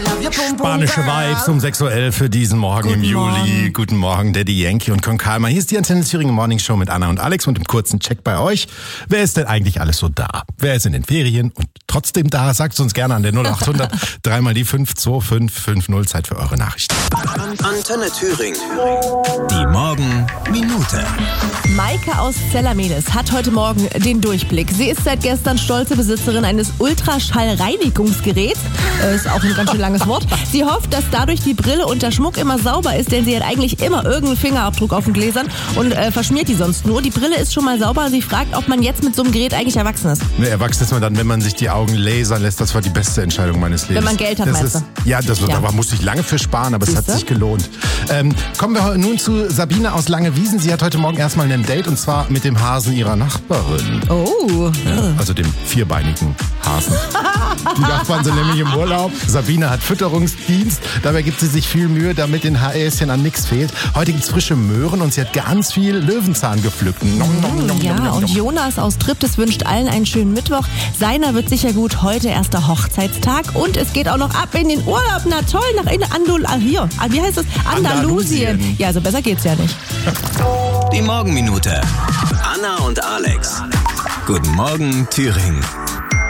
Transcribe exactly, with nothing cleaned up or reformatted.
Spanische Vibes um sechs Uhr elf für diesen Morgen Guten im Juli. Morgen. Guten Morgen, Daddy Yankee und Con Calma. Hier ist die Antenne Thüringen Morning Show mit Anna und Alex und im kurzen Check bei euch. Wer ist denn eigentlich alles so da? Wer ist in den Ferien und trotzdem da? Sagt es uns gerne an der null acht hundert dreimal die fünf zwei fünf fünf null. Zeit für eure Nachrichten. Antenne Thüringen. Die Morgenminute. Maike aus Zellamedes hat heute Morgen den Durchblick. Sie ist seit gestern stolze Besitzerin eines Ultraschallreinigungsgeräts. Äh, ist auch ein ganz schön langes Wort. Sie hofft, dass dadurch die Brille und der Schmuck immer sauber ist, denn sie hat eigentlich immer irgendeinen Fingerabdruck auf den Gläsern und äh, verschmiert die sonst nur. Die Brille ist schon mal sauber. Sie fragt, ob man jetzt mit so einem Gerät eigentlich erwachsen ist. Ne, erwachsen ist man dann, wenn man sich die Augen lasern lässt. Das war die beste Entscheidung meines Lebens. Wenn man Geld hat, das meinst ist, du? Ja, das, Ja. da musste ich lange für sparen, aber es hat Siehste? sich gelohnt. Ähm, kommen wir nun zu Sabine aus Langewiesen. Sie hat heute Morgen erstmal ein Date und zwar mit dem Hasen ihrer Nachbarin. Oh. Ja, also dem vierbeinigen Hasen. Die Nachbarn sind nämlich im Urlaub. Sabine hat Fütterungsdienst. Dabei gibt sie sich viel Mühe, damit den Häschen an nichts fehlt. Heute gibt's frische Möhren und sie hat ganz viel Löwenzahn gepflückt. Nom, nom, nom, Ja, nom, nom, und nom. Jonas aus Triptis wünscht allen einen schönen Mittwoch. Seiner wird sicher gut. Heute erster Hochzeitstag und es geht auch noch ab in den Urlaub. Na toll, nach in Andul ah, hier. Ah, wie heißt es? Andalusien. Andalusien. Ja, also besser geht's ja nicht. Die Morgenminute. Anna und Alex. Guten Morgen, Thüringen.